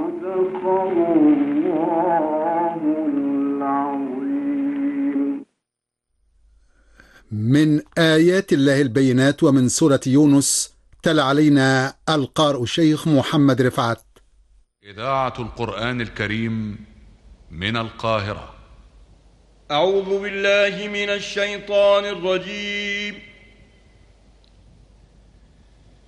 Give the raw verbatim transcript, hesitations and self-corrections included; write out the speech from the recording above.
صدق الله العظيم. من آيات الله البينات ومن سورة يونس. تلا علينا القارئ الشيخ محمد رفعت. إذاعة القرآن الكريم من القاهرة. أعوذ بالله من الشيطان الرجيم.